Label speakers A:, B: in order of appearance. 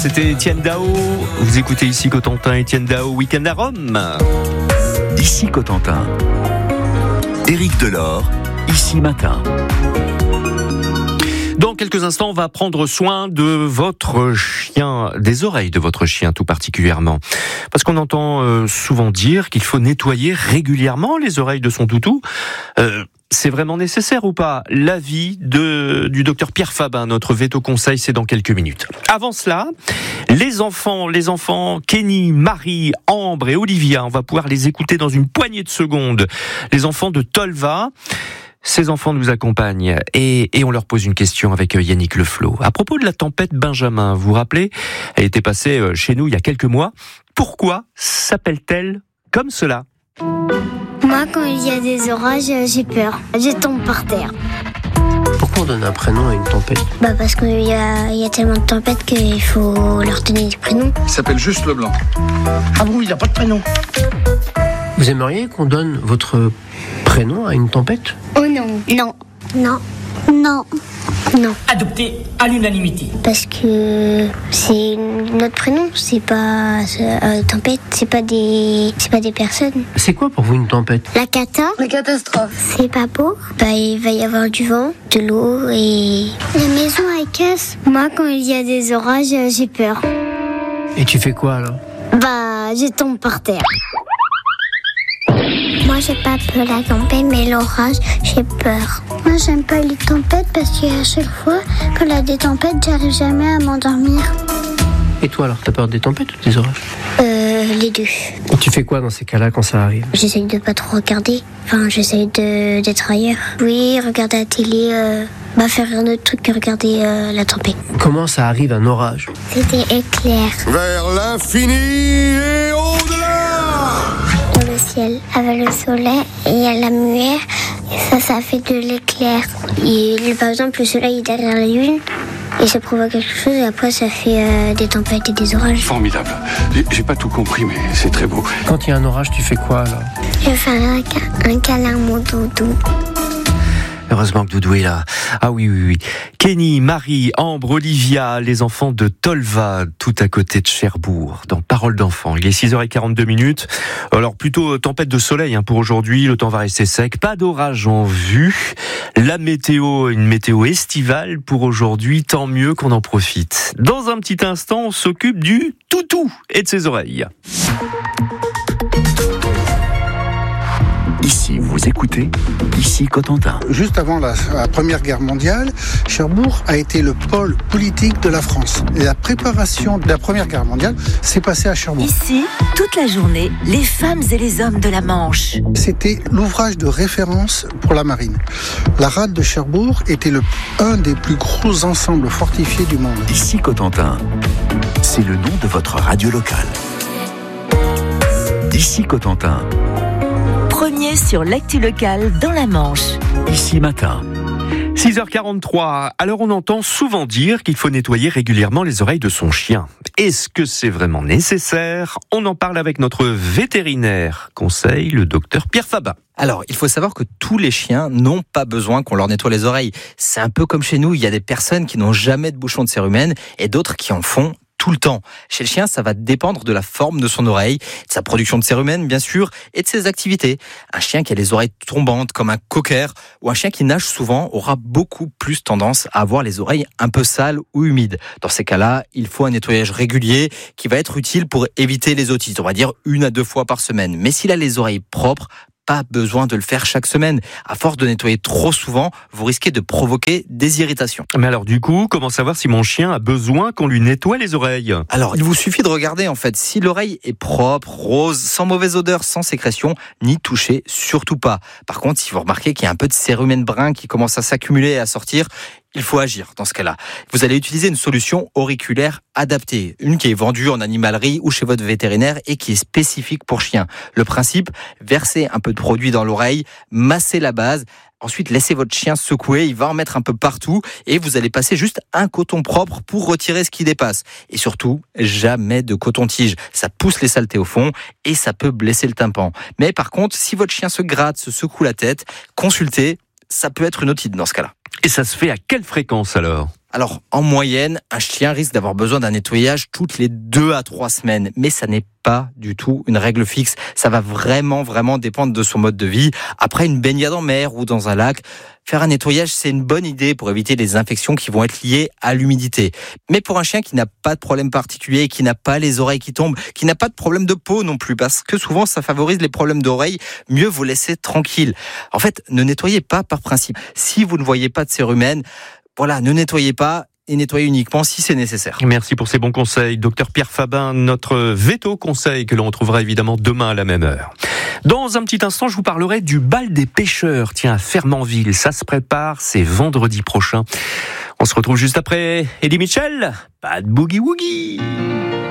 A: C'était Étienne Dao. Vous écoutez ici Cotentin, Étienne Dao, Week-end à Rome.
B: Ici Cotentin. Éric Delors, ici matin.
A: Dans quelques instants, on va prendre soin de votre chien, des oreilles de votre chien tout particulièrement. Parce qu'on entend souvent dire qu'il faut nettoyer régulièrement les oreilles de son toutou. C'est vraiment nécessaire ou pas? L'avis du docteur Pierre Fabin, notre véto-conseil, c'est dans quelques minutes. Avant cela, les enfants Kenny, Marie, Ambre et Olivia, on va pouvoir les écouter dans une poignée de secondes. Les enfants de Tolva. Ces enfants nous accompagnent et on leur pose une question avec Yannick Leflot. À propos de la tempête Benjamin, vous vous rappelez? Elle était passée chez nous il y a quelques mois. Pourquoi s'appelle-t-elle comme cela?
C: Moi, quand il y a des orages, j'ai peur. Je tombe par terre.
D: Pourquoi on donne un prénom à une tempête?
C: Parce qu'il y a tellement de tempêtes qu'il faut leur donner des prénoms.
E: Il s'appelle juste Leblanc.
D: Ah bon, il n'a pas de prénom? Vous aimeriez qu'on donne votre prénom à une tempête?
C: Oh non. Non. Non. Non. Non.
F: Adopté à l'unanimité.
C: Parce que c'est notre prénom, c'est pas tempête, c'est pas des personnes.
D: C'est quoi pour vous une tempête?
C: La catastrophe. C'est pas beau. Il va y avoir du vent, de l'eau et la maison elle casse. Moi, quand il y a des orages, j'ai peur.
D: Et tu fais quoi alors?
C: Je tombe par terre. Moi, j'ai pas peur de la tempête, mais l'orage, j'ai peur. Moi, j'aime pas les tempêtes parce qu'à chaque fois, quand il y a des tempêtes, j'arrive jamais à m'endormir.
D: Et toi alors, t'as peur des tempêtes ou des orages?
C: Les deux.
D: Et tu fais quoi dans ces cas-là quand ça arrive?
C: J'essaye de pas trop regarder. J'essaye d'être ailleurs. Oui, regarder la télé, faire un autre truc que regarder la tempête.
D: Comment ça arrive un orage?
C: C'est des éclairs.
E: Vers l'infini et au-delà.
C: Dans le ciel, avec le soleil, et il y a la lumière, et ça fait de l'éclair. Et par exemple, le soleil est derrière la lune, et ça provoque quelque chose, et après ça fait des tempêtes et des orages.
E: Formidable. J'ai pas tout compris, mais c'est très beau.
D: Quand il y a un orage, tu fais quoi alors?
C: Je fais un câlin à mon doudou.
A: Heureusement que Doudou est là. Ah oui. Kenny, Marie, Ambre, Olivia, les enfants de Tolva, tout à côté de Cherbourg, dans Parole d'enfant. Il est 6h42. Alors plutôt tempête de soleil pour aujourd'hui, le temps va rester sec, pas d'orage en vue. La météo, une météo estivale pour aujourd'hui, tant mieux qu'on en profite. Dans un petit instant, on s'occupe du toutou et de ses oreilles.
B: Ici, vous écoutez, ici Cotentin.
G: Juste avant la Première Guerre mondiale, Cherbourg a été le pôle politique de la France. Et la préparation de la Première Guerre mondiale s'est passée à Cherbourg.
H: Ici, toute la journée, les femmes et les hommes de la Manche.
G: C'était l'ouvrage de référence pour la marine. La rade de Cherbourg était un des plus gros ensembles fortifiés du monde.
B: Ici Cotentin, c'est le nom de votre radio locale. Ici Cotentin.
H: Premier sur l'actu locale dans la Manche.
B: Ici matin.
A: 6h43. Alors on entend souvent dire qu'il faut nettoyer régulièrement les oreilles de son chien. Est-ce que c'est vraiment nécessaire? On en parle avec notre vétérinaire conseil, le docteur Pierre Fabin.
I: Alors, il faut savoir que tous les chiens n'ont pas besoin qu'on leur nettoie les oreilles. C'est un peu comme chez nous, il y a des personnes qui n'ont jamais de bouchon de cérumen et d'autres qui en font tout le temps. Chez le chien, ça va dépendre de la forme de son oreille, de sa production de cérumen, bien sûr, et de ses activités. Un chien qui a les oreilles tombantes, comme un cocker, ou un chien qui nage souvent, aura beaucoup plus tendance à avoir les oreilles un peu sales ou humides. Dans ces cas-là, il faut un nettoyage régulier qui va être utile pour éviter les otites. On va dire 1 à 2 fois par semaine. Mais s'il a les oreilles propres, pas besoin de le faire chaque semaine. À force de nettoyer trop souvent, vous risquez de provoquer des irritations.
A: Mais alors du coup, comment savoir si mon chien a besoin qu'on lui nettoie les oreilles?
I: Alors, il vous suffit de regarder en fait. Si l'oreille est propre, rose, sans mauvaise odeur, sans sécrétion, n'y touchez surtout pas. Par contre, si vous remarquez qu'il y a un peu de cérumen brun qui commence à s'accumuler et à sortir, il faut agir dans ce cas-là. Vous allez utiliser une solution auriculaire adaptée, une qui est vendue en animalerie ou chez votre vétérinaire et qui est spécifique pour chien. Le principe, versez un peu de produit dans l'oreille, massez la base, ensuite laissez votre chien secouer, il va en mettre un peu partout et vous allez passer juste un coton propre pour retirer ce qui dépasse. Et surtout, jamais de coton-tige. Ça pousse les saletés au fond et ça peut blesser le tympan. Mais par contre, si votre chien se gratte, se secoue la tête, consultez, ça peut être une otite dans ce cas-là.
A: Et ça se fait à quelle fréquence alors ?
I: Alors, en moyenne, un chien risque d'avoir besoin d'un nettoyage toutes les 2 à 3 semaines. Mais ça n'est pas du tout une règle fixe. Ça va vraiment dépendre de son mode de vie. Après une baignade en mer ou dans un lac, faire un nettoyage, c'est une bonne idée pour éviter les infections qui vont être liées à l'humidité. Mais pour un chien qui n'a pas de problème particulier, qui n'a pas les oreilles qui tombent, qui n'a pas de problème de peau non plus, parce que souvent ça favorise les problèmes d'oreilles, mieux vous laisser tranquille. En fait, ne nettoyez pas par principe. Si vous ne voyez pas de cérumen, voilà, ne nettoyez pas et nettoyez uniquement si c'est nécessaire.
A: Merci pour ces bons conseils. Docteur Pierre Fabin, notre veto conseil que l'on retrouvera évidemment demain à la même heure. Dans un petit instant, je vous parlerai du bal des pêcheurs. Tiens, à Fernandville, ça se prépare, c'est vendredi prochain. On se retrouve juste après Eddie Mitchell. Pas de boogie-woogie.